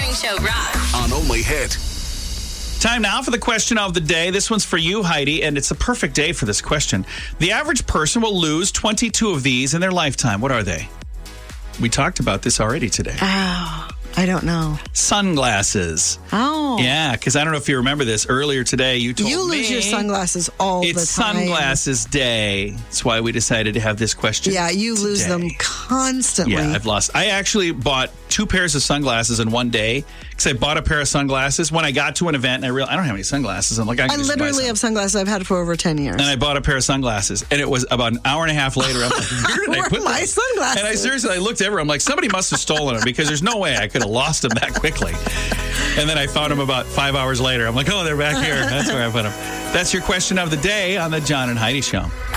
Morning Show rocks. On Only Hit. Time now for the question of the day. This one's for you, Heidi, and it's a perfect day for this question. The average person will lose 22 of these in their lifetime. What are they? We talked about this already today. Oh, I don't know. Sunglasses. Oh. Yeah, because I don't know if you remember this. Earlier today, you told me... You lose your sunglasses all the time. It's Sunglasses Day. That's why we decided to have this question. Yeah, you lose them constantly. Yeah, I've lost. I actually bought 2 pairs of sunglasses in one day because I bought a pair of sunglasses when I got to an event and I realized I don't have any sunglasses. I'm like, I literally have sunglasses I've had for over 10 years. And I bought a pair of sunglasses, and it was about an hour and a half later. I'm like, where did I put my them? sunglasses? And I looked everywhere. I'm like, somebody must have stolen them because there's no way I could have lost them that quickly. And then I found them about 5 hours later. I'm like, oh, they're back here. That's where I put them. That's your question of the day on the John and Heidi Show.